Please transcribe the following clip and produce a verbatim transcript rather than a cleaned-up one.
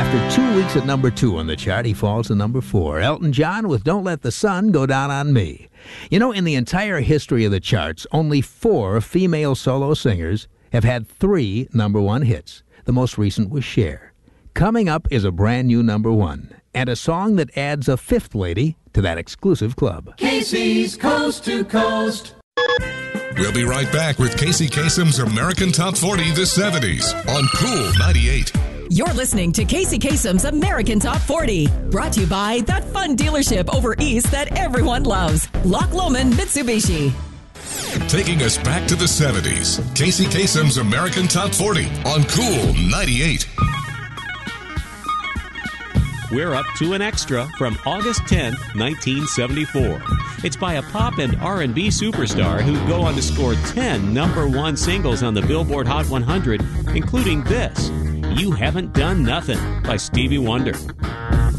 After two weeks at number two on the chart, he falls to number four. Elton John with Don't Let the Sun Go Down on Me. You know, in the entire history of the charts, only four female solo singers have had three number one hits. The most recent was Cher. Coming up is a brand new number one, and a song that adds a fifth lady to that exclusive club. Casey's Coast to Coast. We'll be right back with Casey Kasem's American Top forty the seventies on Cool ninety-eight. You're listening to Casey Kasem's American Top forty, brought to you by that fun dealership over east that everyone loves, Loch Lomond Mitsubishi. Taking us back to the seventies, Casey Kasem's American Top forty on Cool ninety-eight. We're up to an extra from August tenth, nineteen seventy-four. It's by a pop and R and B superstar who'd go on to score ten number one singles on the Billboard Hot one hundred, including this, You Haven't Done Nothing by Stevie Wonder.